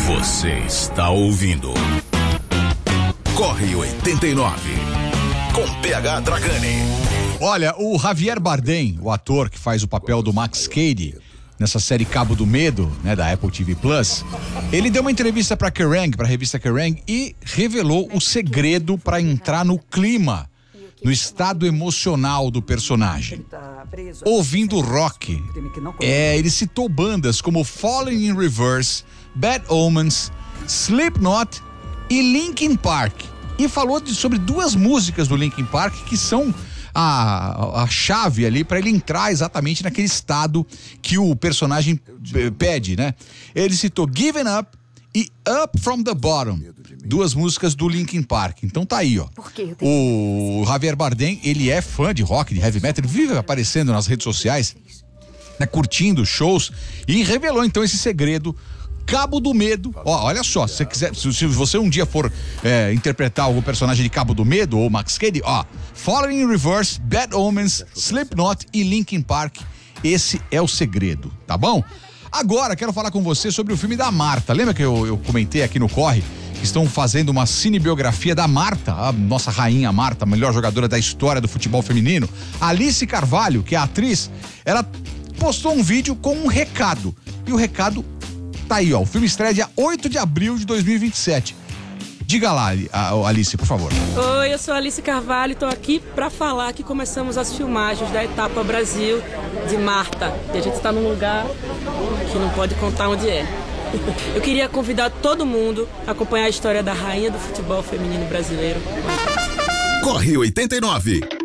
Você está ouvindo Corre 89 com PH Dragani. Olha, o Javier Bardem, o ator que faz o papel do Max Cady nessa série Cabo do Medo, né, da Apple TV Plus, ele deu uma entrevista para a revista Kerrang, e revelou o segredo para entrar no clima, no estado emocional do personagem. Ouvindo rock. Ele citou bandas como Falling in Reverse, Bad Omens, Slipknot e Linkin Park. E falou sobre duas músicas do Linkin Park que são a chave ali para ele entrar exatamente naquele estado que o personagem pede, né? Ele citou Given Up e Up From The Bottom, duas músicas do Linkin Park. Então tá aí, ó. O Javier Bardem, ele é fã de rock, de heavy metal, ele vive aparecendo nas redes sociais, né, curtindo shows, e revelou então esse segredo. Cabo do Medo, ó, olha só, se você quiser, se você um dia for interpretar algum personagem de Cabo do Medo ou Max Cady, ó, Falling in Reverse, Bad Omens, Slipknot e Linkin Park, esse é o segredo, tá bom? Agora quero falar com você sobre o filme da Marta. Lembra que eu comentei aqui no Corre que estão fazendo uma cinebiografia da Marta, a nossa rainha Marta, a melhor jogadora da história do futebol feminino? Alice Carvalho, que é a atriz, ela postou um vídeo com um recado, e o recado tá aí, ó. O filme estreia dia 8 de abril de 2027. Diga lá, Alice, por favor. Oi, eu sou a Alice Carvalho e tô aqui pra falar que começamos as filmagens da etapa Brasil de Marta. E a gente tá num lugar que não pode contar onde é. Eu queria convidar todo mundo a acompanhar a história da rainha do futebol feminino brasileiro. Corre 89.